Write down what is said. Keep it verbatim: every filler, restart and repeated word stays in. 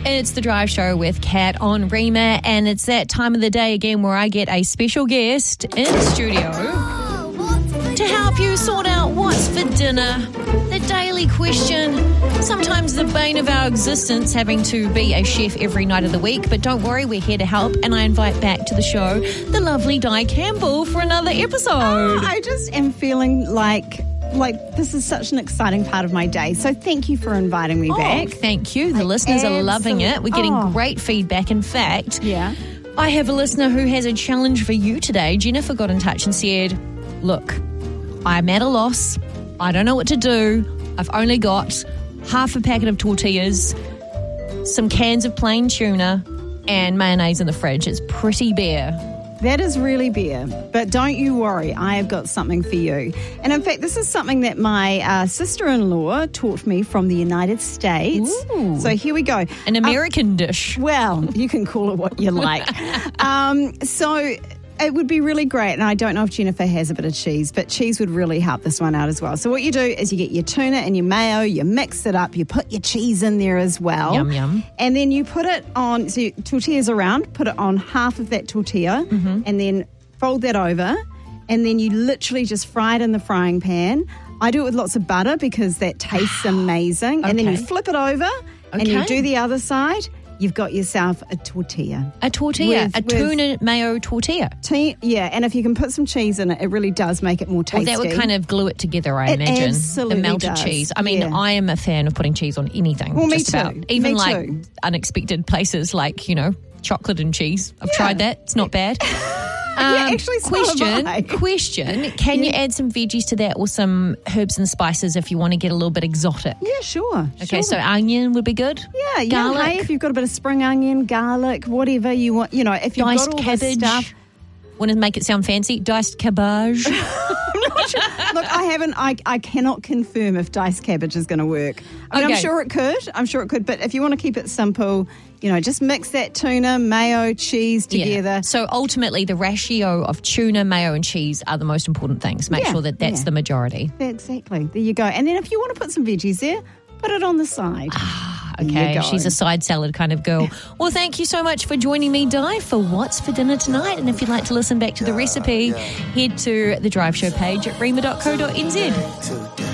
It's The Drive Show with Kat on Rima, and it's that time of the day again where I get a special guest in studio to help you sort out what's for dinner, the daily question, sometimes the bane of our existence, having to be a chef every night of the week. But don't worry, we're here to help, and I invite back to the show the lovely Di Campbell for another episode. Oh, I just am feeling like... Like, this is such an exciting part of my day. So thank you for inviting me oh, back. Thank you. The I listeners are loving it. We're getting oh. great feedback. In fact, yeah. I have a listener who has a challenge for you today. Jennifer got in touch and said, look, I'm at a loss. I don't know what to do. I've only got half a packet of tortillas, some cans of plain tuna, and mayonnaise in the fridge. It's pretty bare. That is really bare, but don't you worry, I have got something for you. And in fact, this is something that my uh, sister-in-law taught me from the United States. Ooh. So here we go. An American um, dish. Well, you can call it what you like. um, so it would be really great, and I don't know if Jennifer has a bit of cheese, but cheese would really help this one out as well. So what you do is you get your tuna and your mayo, you mix it up, you put your cheese in there as well. Yum, yum. And then you put it on, so you, tortillas around, put it on half of that tortilla, mm-hmm. and then fold that over, and then you literally just fry it in the frying pan. I do it with lots of butter because that tastes amazing. Okay. And then you flip it over, okay. and you do the other side. You've got yourself a tortilla. A tortilla, with, a tuna mayo tortilla. Tea, yeah, and if you can put some cheese in it, it really does make it more tasty. Well, that would kind of glue it together, I it imagine. Absolutely the melted does. cheese. I mean, yeah. I am a fan of putting cheese on anything. Well, me just too. About. Even me like too. unexpected places like, you know, chocolate and cheese. I've yeah. tried that. It's not bad. Um, yeah, actually, so question, have I. question. Can yeah. you add some veggies to that or some herbs and spices if you want to get a little bit exotic? Yeah, sure. Okay, sure. so onion would be good? Yeah, yeah. Garlic? Hey, if you've got a bit of spring onion, garlic, whatever you want, you know, if you've Diced got all cabbage. this stuff. Want to make it sound fancy? Diced cabbage. Look, I haven't, I, I cannot confirm if diced cabbage is going to work. I mean, Okay. I'm sure it could. I'm sure it could. But if you want to keep it simple, you know, just mix that tuna, mayo, cheese together. Yeah. So ultimately, the ratio of tuna, mayo, and cheese are the most important things. Make Yeah, sure that that's yeah. the majority. Exactly. There you go. And then if you want to put some veggies there, put it on the side. There you Okay, go. she's a side salad kind of girl. Well, thank you so much for joining me, Di, for What's for Dinner Tonight. And if you'd like to listen back to the recipe, head to the Drive Show page at rima dot co dot n z.